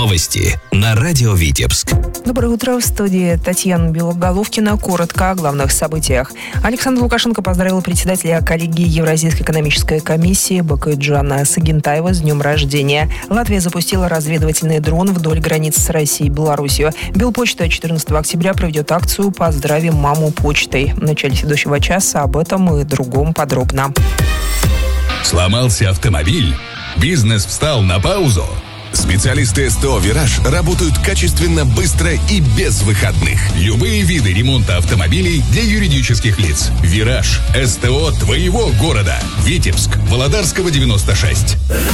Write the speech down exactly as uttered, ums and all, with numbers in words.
Новости на радио Витебск. Доброе утро, в студии Татьяна Белоголовкина. Коротко о главных событиях. Александр Лукашенко поздравил председателя коллегии Евразийской экономической комиссии Бакытжана Сагентаева с днем рождения. Латвия запустила разведывательный дрон вдоль границ с Россией и Беларусью. Белпочта четырнадцатого октября проведет акцию «Поздравим маму почтой». В начале следующего часа об этом и другом подробно. Сломался автомобиль? Бизнес встал на паузу? Специалисты СТО «Вираж» работают качественно, быстро и без выходных. Любые виды ремонта автомобилей для юридических лиц. «Вираж» – СТО твоего города. Витебск, Володарского, девяносто шесть.